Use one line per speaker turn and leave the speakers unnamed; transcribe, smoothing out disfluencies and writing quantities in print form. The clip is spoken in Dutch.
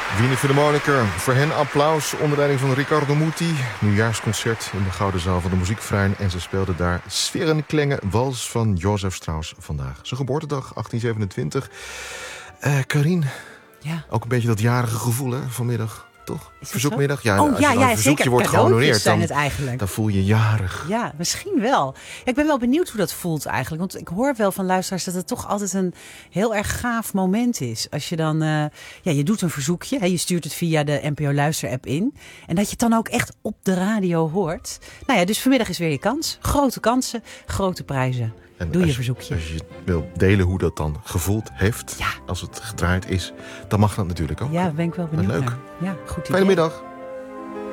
Wiener Philharmoniker, voor hen applaus onder leiding van Riccardo Muti. Nieuwjaarsconcert in de Gouden Zaal van de Muziekverein. En ze speelden daar Sphärenklänge, wals van Joseph Strauss vandaag. Zijn geboortedag, 1827. Carien,
ja.
Ook een beetje dat jarige gevoel hè, vanmiddag, toch?
Is
Verzoekmiddag?
Ja, als
je een verzoekje wordt gehonoreerd, dan voel je jarig.
Ja, misschien wel. Ja, ik ben wel benieuwd hoe dat voelt eigenlijk. Want ik hoor wel van luisteraars dat het toch altijd een heel erg gaaf moment is. Als je dan, je doet een verzoekje. Hè, je stuurt het via de NPO Luister-app in. En dat je het dan ook echt op de radio hoort. Nou ja, dus vanmiddag is weer je kans. Grote kansen, grote prijzen.
En
doe je verzoekje.
Als je wil delen hoe dat dan gevoeld heeft, als het gedraaid is, dan mag dat natuurlijk ook.
Ja, daar ben ik wel benieuwd
leuk.
naar. Ja, goed idee.
Fijne middag.